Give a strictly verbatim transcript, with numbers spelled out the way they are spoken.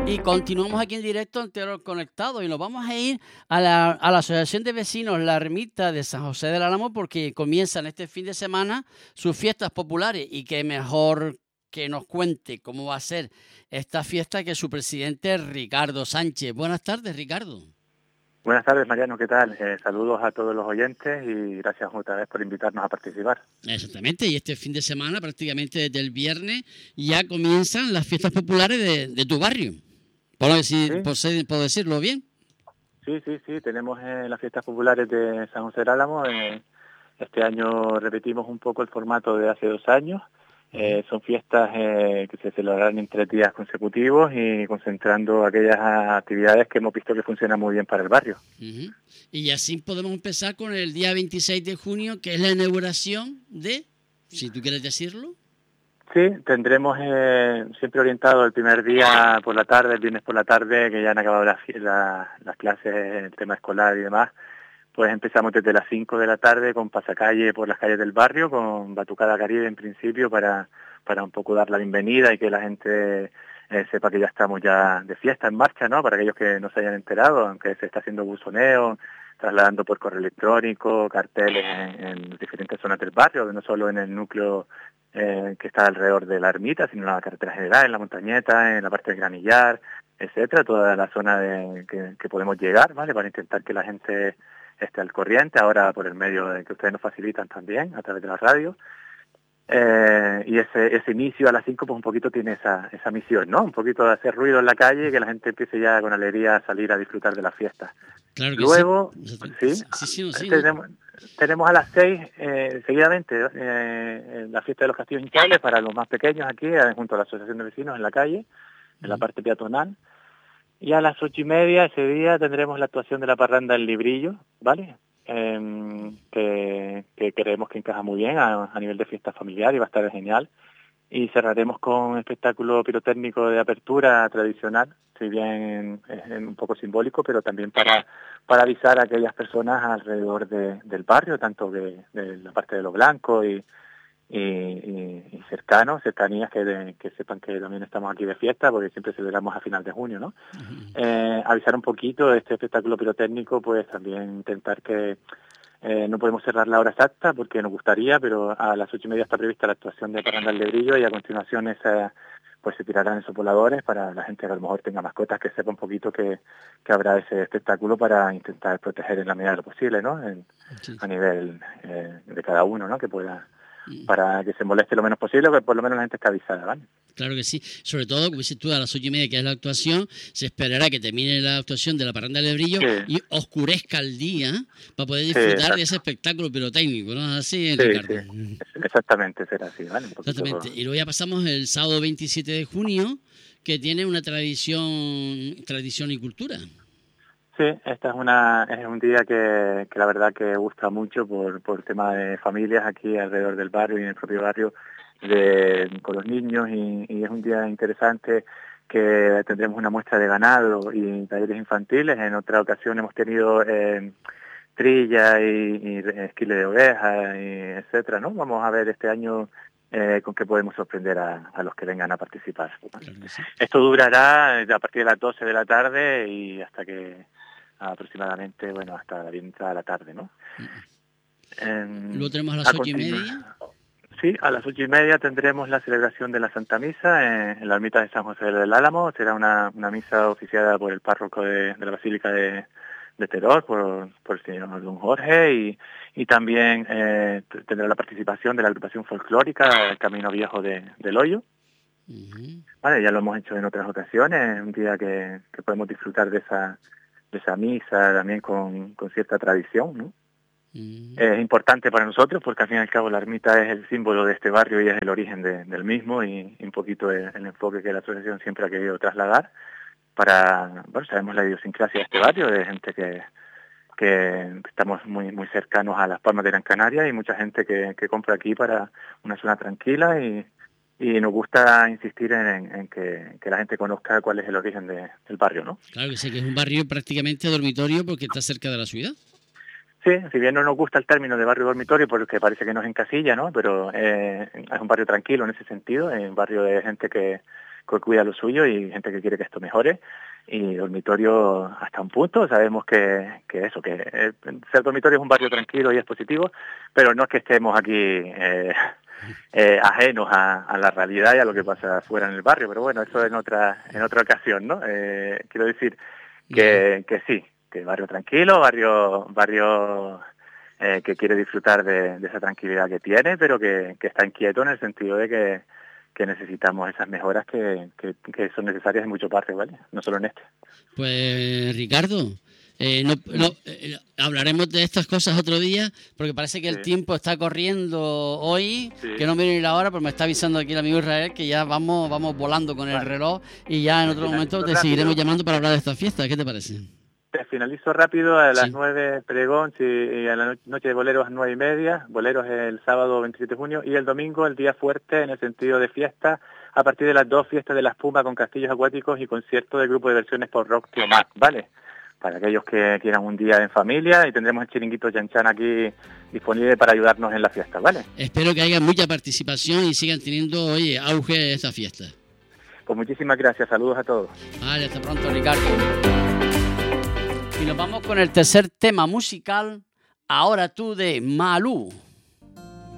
Y continuamos aquí en directo en Teodoro Conectado y nos vamos a ir a la, a la Asociación de Vecinos La Ermita de San José del Álamo porque comienzan este fin de semana sus fiestas populares y qué mejor que nos cuente cómo va a ser esta fiesta que su presidente Ricardo Sánchez. Buenas tardes, Ricardo. Buenas tardes, Mariano, ¿qué tal? Eh, saludos a todos los oyentes y gracias otra vez por invitarnos a participar. Exactamente, y este fin de semana, prácticamente desde el viernes, ya comienzan las fiestas populares de, de tu barrio. ¿Puedo decir, ¿Sí? por, ser, ¿Puedo decirlo bien? Sí, sí, sí, tenemos eh, las fiestas populares de San José del Álamo. Eh, este año repetimos un poco el formato de hace dos años. Eh, son fiestas eh, que se celebrarán en tres días consecutivos y concentrando aquellas actividades que hemos visto que funcionan muy bien para el barrio. Uh-huh. Y así podemos empezar con el día veintiséis de junio, que es la inauguración de, si tú quieres decirlo. Sí, tendremos eh, siempre orientado el primer día por la tarde, el viernes por la tarde, que ya han acabado las, la, las clases, el tema escolar y demás. Pues empezamos desde las cinco de la tarde con pasacalle por las calles del barrio, con Batucada Caribe en principio para, para un poco dar la bienvenida y que la gente eh, sepa que ya estamos ya de fiesta en marcha, ¿no? Para aquellos que no se hayan enterado, aunque se está haciendo buzoneo, trasladando por correo electrónico, carteles en, en diferentes zonas del barrio, no solo en el núcleo eh, que está alrededor de la ermita, sino en la carretera general, en la montañeta, en la parte del Granillar, etcétera, toda la zona de, que, que podemos llegar, ¿vale? Para intentar que la gente esté al corriente, ahora por el medio de que ustedes nos facilitan también, a través de la radio. Eh, y ese ese inicio a las cinco pues un poquito tiene esa esa misión, ¿no? Un poquito de hacer ruido en la calle y que la gente empiece ya con alegría a salir a disfrutar de las fiestas. Claro que Luego, sí, sí, sí, sí, sí tenemos, ¿no? tenemos a las seis, eh, seguidamente, eh, la fiesta de los castillos hinchables para los más pequeños aquí, eh, junto a la Asociación de Vecinos en la calle, en la parte peatonal. Y a las ocho y media ese día tendremos la actuación de la parranda El Librillo, ¿vale? Eh, que, que creemos que encaja muy bien a, a nivel de fiesta familiar y va a estar genial. Y cerraremos con un espectáculo pirotécnico de apertura tradicional, si bien es, es un poco simbólico, pero también para, para avisar a aquellas personas alrededor de, del barrio, tanto de, de la parte de lo blanco y, y, y, y cercanos, cercanías que, de, que sepan que también estamos aquí de fiesta, porque siempre celebramos a final de junio, ¿no? Uh-huh. Eh, avisar un poquito de este espectáculo pirotécnico, pues también intentar que eh, no podemos cerrar la hora exacta porque nos gustaría, pero a las ocho y media está prevista la actuación de Parranda del Brillo y a continuación esa, pues se tirarán esos voladores para la gente que a lo mejor tenga mascotas, que sepa un poquito que, que habrá ese espectáculo para intentar proteger en la medida de lo posible, ¿no? En, sí. A nivel eh, de cada uno, ¿no? Que pueda, para que se moleste lo menos posible, que por lo menos la gente esté avisada, ¿vale? Claro que sí, sobre todo, como dices tú, a las ocho y media, que es la actuación, se esperará que termine la actuación de la Parranda del Brillo sí. y oscurezca el día para poder disfrutar sí, de ese espectáculo pirotécnico, ¿no? Así, sí, Ricardo. Sí. Exactamente, será así, ¿vale? Un Exactamente, y luego ya pasamos el sábado veintisiete de junio, que tiene una tradición, tradición y cultura. Sí, esta es una es un día que, que la verdad que gusta mucho por por tema de familias aquí alrededor del barrio y en el propio barrio de con los niños y, y es un día interesante que tendremos una muestra de ganado y talleres infantiles. En otra ocasión hemos tenido eh, trilla y, y esquile de oveja y etcétera, ¿no? Vamos a ver este año eh, con qué podemos sorprender a, a los que vengan a participar. Claro que sí. Esto durará a partir de las doce de la tarde y hasta que aproximadamente, bueno, hasta la bien entrada de la tarde, ¿no? Uh-huh. Eh, Luego tenemos a las ocho y media. Sí, a las ocho y media tendremos la celebración de la Santa Misa en, en la ermita de San José del Álamo. Será una, una misa oficiada por el párroco de, de la Basílica de, de Teror, por, por el señor Don Jorge, y, y también eh, tendrá la participación de la agrupación folclórica El Camino Viejo de, del Hoyo. Uh-huh. Vale, ya lo hemos hecho en otras ocasiones, un día que, que podemos disfrutar de esa de esa misa también con, con cierta tradición, ¿no? Uh-huh. Es importante para nosotros porque al fin y al cabo la ermita es el símbolo de este barrio y es el origen de, del mismo y, y un poquito el, el enfoque que la asociación siempre ha querido trasladar para, bueno, sabemos la idiosincrasia de este barrio, de gente que, que estamos muy muy cercanos a las Palmas de Gran Canaria y mucha gente que, que compra aquí para una zona tranquila y Y nos gusta insistir en, en que, que la gente conozca cuál es el origen de, del barrio, ¿no? Claro que sí, que es un barrio prácticamente dormitorio porque está cerca de la ciudad. Sí, si bien no nos gusta el término de barrio dormitorio porque parece que nos encasilla, ¿no? Pero eh, es un barrio tranquilo en ese sentido, es un barrio de gente que, que cuida lo suyo y gente que quiere que esto mejore. Y dormitorio hasta un punto, sabemos que, que eso, que eh, ser dormitorio es un barrio tranquilo y es positivo, pero no es que estemos aquí eh, eh, ajenos a, a la realidad y a lo que pasa afuera en el barrio, pero bueno, eso en otra en otra ocasión, ¿no? Eh, quiero decir que, que sí, que barrio tranquilo, barrio barrio eh, que quiere disfrutar de, de esa tranquilidad que tiene, pero que, que está inquieto en el sentido de que que necesitamos esas mejoras que, que, que son necesarias en muchos barrios, ¿vale? No solo en este. Pues, Ricardo, eh, no, no, eh, hablaremos de estas cosas otro día, porque parece que sí. El tiempo está corriendo hoy, sí. Que no viene la hora, pero me está avisando aquí el amigo Israel que ya vamos vamos volando con el vale. reloj y ya en otro momento te rápido. seguiremos llamando para hablar de esta fiesta. ¿Qué te parece? Finalizo rápido a las sí. nueve pregón sí, y a la noche de boleros a las nueve y media, boleros el sábado veintisiete de junio y el domingo el día fuerte en el sentido de fiesta a partir de las dos, fiestas de la espuma con castillos acuáticos y concierto del grupo de versiones por rock Tiamat, ¿vale? Para aquellos que quieran un día en familia y tendremos el chiringuito Chanchan aquí disponible para ayudarnos en la fiesta, ¿vale? Espero que haya mucha participación y sigan teniendo, oye, auge esta fiesta. Pues muchísimas gracias, saludos a todos. Vale, hasta pronto, Ricardo. Y nos vamos con el tercer tema musical, Ahora tú, de Malú.